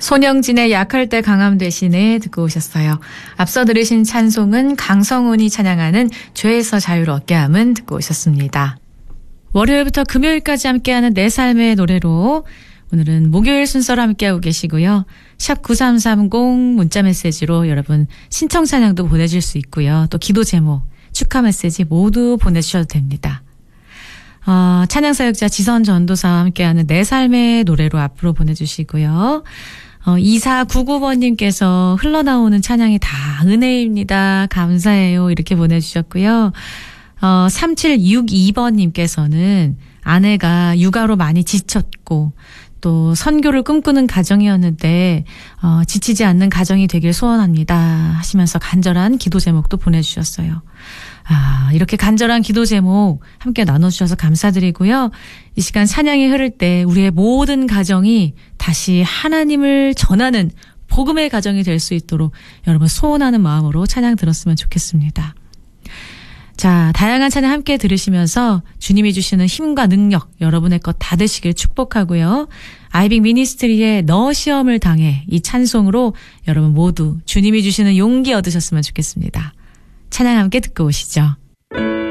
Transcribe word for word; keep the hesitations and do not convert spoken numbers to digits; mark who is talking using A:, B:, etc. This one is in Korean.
A: 손영진의 약할 때 강함 대신에 듣고 오셨어요. 앞서 들으신 찬송은 강성훈이 찬양하는 죄에서 자유를 얻게 함은 듣고 오셨습니다. 월요일부터 금요일까지 함께하는 내 삶의 노래로 오늘은 목요일 순서로 함께하고 계시고요. 샵 구삼삼공 문자 메시지로 여러분 신청 찬양도 보내줄 수 있고요. 또 기도 제목, 축하 메시지 모두 보내주셔도 됩니다. 어, 찬양사역자 지선 전도사와 함께하는 내 삶의 노래로 앞으로 보내주시고요. 어, 이사구구 번님께서 흘러나오는 찬양이 다 은혜입니다. 감사해요. 이렇게 보내주셨고요. 어, 삼칠육이 번님께서는 아내가 육아로 많이 지쳤고 또 선교를 꿈꾸는 가정이었는데 어, 지치지 않는 가정이 되길 소원합니다 하시면서 간절한 기도 제목도 보내주셨어요. 아, 이렇게 간절한 기도 제목 함께 나눠주셔서 감사드리고요. 이 시간 찬양이 흐를 때 우리의 모든 가정이 다시 하나님을 전하는 복음의 가정이 될 수 있도록 여러분 소원하는 마음으로 찬양 들었으면 좋겠습니다. 자, 다양한 찬양 함께 들으시면서 주님이 주시는 힘과 능력 여러분의 것 다 되시길 축복하고요. 아이빅 미니스트리의 너 시험을 당해 이 찬송으로 여러분 모두 주님이 주시는 용기 얻으셨으면 좋겠습니다. 찬양 함께 듣고 오시죠.